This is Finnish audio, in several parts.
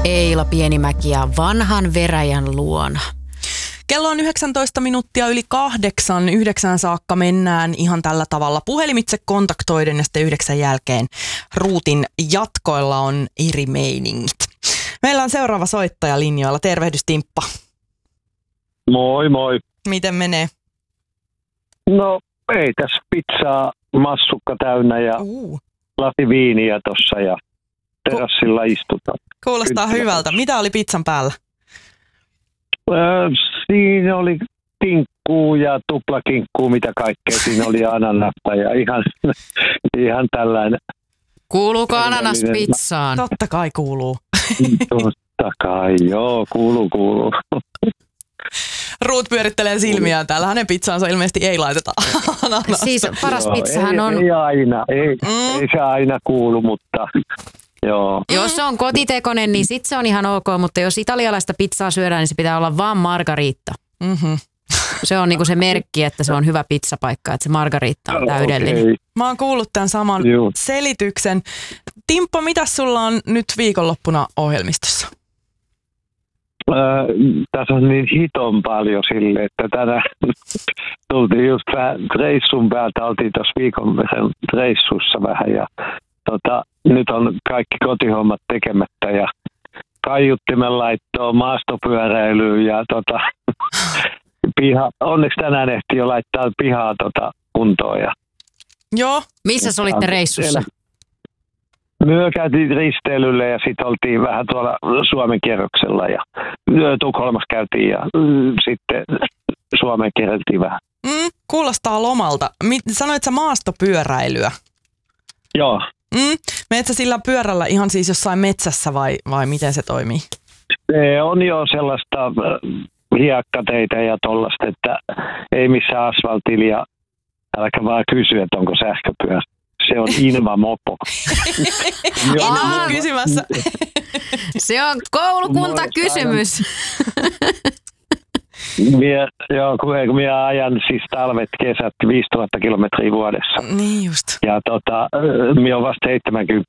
Eila Pienimäki ja vanhan veräjän luona. Kello on 19 minuuttia yli 8. 9 saakka mennään ihan tällä tavalla puhelimitse kontaktoiden ja sitten 9 jälkeen ruutin jatkoilla on eri meiningit. Meillä on seuraava soittaja linjoilla. Tervehdys Timppa. Moi moi. Miten menee? No ei tässä pizzaa, massukka täynnä ja lasi viiniä tossa ja terassilla istutaan. Kuulostaa hyvältä. Mitä oli pizzan päällä? Siinä oli kinkkuu ja tuplakinkkuu, mitä kaikkea. Siinä oli ananasta ja ihan tällainen. Kuuluuko ananas pizzaan? Totta kai kuuluu. Totta kai, joo, kuuluu. Ruut pyörittelee silmiään täällä. Hänen pizzaansa ilmeisesti ei laiteta ananasta. Siis paras pizzahan on... Ei aina, ei se aina kuulu, mutta... Joo. Jos se on kotitekoinen, niin sit se on ihan ok, mutta jos italialaista pizzaa syödään, niin se pitää olla vaan margaritta. Mm-hmm. Se on niinku se merkki, että se on hyvä pizzapaikka, että se margaritta on täydellinen. Okay. Mä oon kuullut tämän saman selityksen. Timppa, mitä sulla on nyt viikonloppuna ohjelmistossa? Tässä on niin hiton paljon sille, että tänään tultiin just reissun päältä, oltiin tuossa viikon reissussa vähän ja nyt on kaikki kotihommat tekemättä ja kaiuttimen laittoon, maastopyöräilyyn ja onneksi tänään ehti jo laittaa pihaa kuntoon. Ja joo. Missä sä olitte reissussa? Me käytiin risteilylle ja sitten oltiin vähän tuolla Suomen kierroksella ja Tukholmassa käytiin ja sitten Suomen kierreltiin vähän. Kuulostaa lomalta. Sanoit sä maastopyöräilyä? Joo. Meet sä sillä pyörällä ihan siis jossain metsässä vai miten se toimii? Se on jo sellaista hiekkateitä ja tollaista, että ei missään asfaltilla ja älkää vaan kysyä, että onko sähköpyörä. Se on Inva-mopo. En ole kysymässä. Se on koulukuntakysymys. Kun minä ajan siis talvet, kesät 5000 kilometriä vuodessa. Niin just. Ja minä olen vasta 70,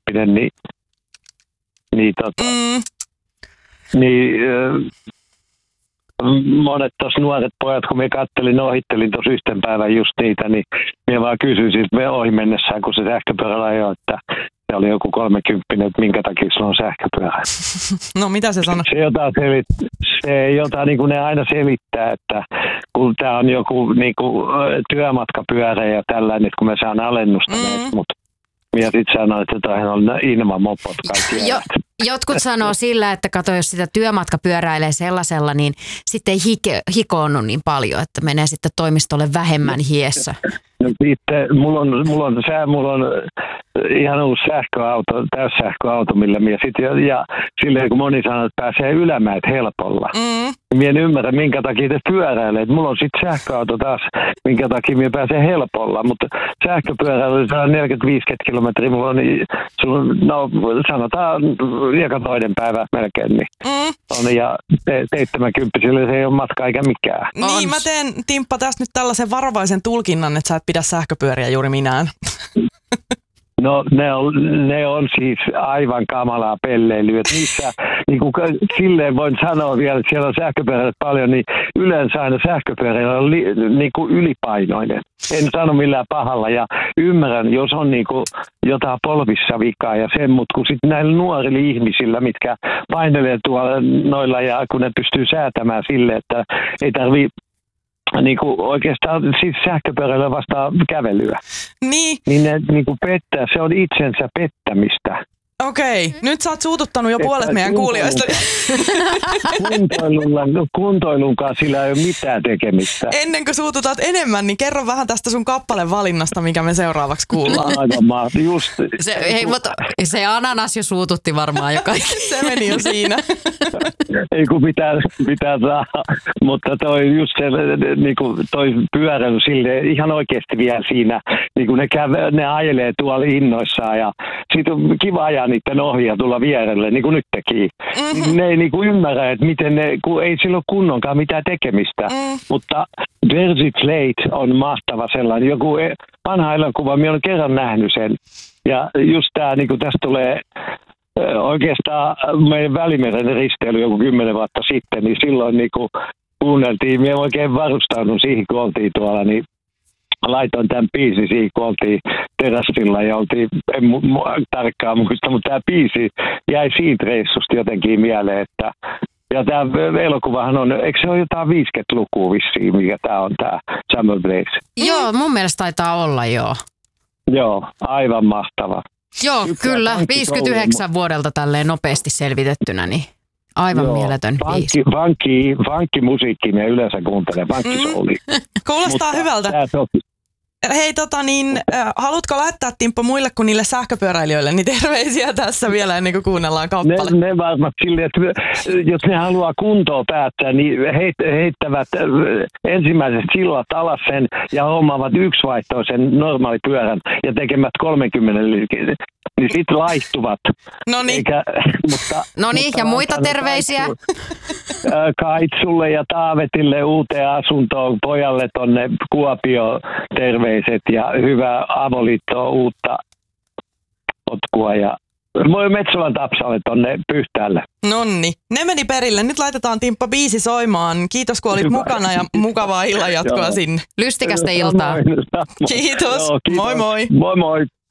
monet tuossa nuoret pojat, kun minä ohittelin tuossa yhten päivän just niitä, niin minä vaan kysyin siltä ohi mennessään, kun se sähköpyörällä ajoi, että se oli joku 30, että minkä takia sulla on sähköpyörä. No mitä se sanoi? Se jotain niin kuin ne aina selittää, että kun tämä on joku niin kuin työmatkapyörä ja tällainen, että kun me saan alennusta näistä, mutta minä sitten sanoin, että tämä on Inva-mopot kaikki. Jotkut sanoo sillä, että kato, jos sitä työmatkapyöräilee sellaisella, niin sitten ei hikoonnu niin paljon, että menee sitten toimistolle vähemmän hiessä. No sitten mulla on ihan uusi täyssähköauto, millä minä sitten, ja silleen kun moni sanoo, että pääsee ylämäet helpolla. Minä en ymmärrä, minkä takia te pyöräilee. Että mulla on sitten sähköauto taas, minkä takia minä pääsee helpolla, mutta sähköpyöräily 140-50 kilometriä, mulla on, sanotaan joka toinen päivä melkein, niin on, ja 70 se ei ole matka eikä mikään. Niin, mä teen, Timppa, tästä nyt tällaisen varovaisen tulkinnan, että sä et pidä sähköpyöriä juuri minään. No ne on siis aivan kamalaa pelleilyä. Niissä, niin kuin silleen voin sanoa vielä, että siellä on sähköpyöräillä paljon, niin yleensä aina sähköpyöräillä on niin kuin ylipainoinen. En sano millään pahalla ja ymmärrän, jos on niin kuin jotain polvissa vikaa ja sen, mutta kun sitten näillä nuorilla ihmisillä, mitkä painelee tuolla noilla ja kun ne pystyy säätämään silleen, että ei tarvitse niin kuin oikeastaan siis sähköpyörällä vastaan kävelyä. Niin ne niin kuin pettää, se on itsensä pettämistä. Okei, nyt sä oot suututtanut jo puolet meidän kuulijoista. Kuntoilunkaan sillä ei ole mitään tekemistä. Ennen kuin suututat enemmän, niin kerro vähän tästä sun kappalevalinnasta, mikä me seuraavaksi kuullaan. Just. Se ananas jo suututti varmaan jo kaikki. Se meni jo siinä. Ei kun pitää saada, mutta toi just se, niinku toi pyöräily silleen ihan oikeasti vielä siinä, niinku ne ajelee tuolla innoissaan ja sit on kiva ajaa niiden ohjaa tulla vierelle, niin kuin nyt teki. Ne ei niinku ymmärrä, että miten ne, kun ei sillä ole kunnonkaan mitään tekemistä, mutta Jersey Slate on mahtava sellainen, joku vanha elokuva, minä olen kerran nähnyt sen, ja just tämä, niinku tästä tulee oikeastaan meidän Välimeren risteily joku 10 vuotta sitten, niin silloin niinku kuunneltiin, me oikein varustaudun siihen, kun oltiin tuolla, niin laitoin tämän biisin siihen, kun oltiin terassilla ja oltiin, en tarkkaan muista, mutta tämä biisi jäi siitä reissusta jotenkin mieleen, että ja tämä elokuvahan on, eikö se ole jotain 50-lukua vissiin, mikä tämä on tämä Summer Blaze? Joo, mun mielestä taitaa olla, joo. Joo, aivan mahtava. Joo, kyllä. 59 vuodelta tälleen nopeasti selvitettynä, niin aivan mieletön biisi. Vankkimusiikki me yleensä kuuntelen, vankkisouli. Kuulostaa hyvältä. Hei, haluatko lähettää, Timppo, muille kuin niille sähköpyöräilijöille, niin terveisiä tässä vielä ennen kuin kuunnellaan kappale? Ne varmasti silleen, että jos ne haluaa kuntoa päättää, niin heittävät ensimmäiset sillat alas sen ja hommaavat yksivaihtoisen normaalipyörän ja tekemät 30 niin sitten laihtuvat. Noniin. Noniin, ja muita terveisiä? Kaitsulle ja Taavetille uuteen asuntoon, pojalle tonne Kuopio terveiset ja hyvää avoliittoa, uutta potkua ja Metsolan Tapsalle tonne Pyhtäälle. Nonni, ne meni perille. Nyt laitetaan, Timppo, biisi soimaan. Kiitos, kun olit mukana ja mukavaa illanjatkoa sinne. Lystikästä iltaa. Kiitos. Joo, kiitos. Moi moi. Moi moi.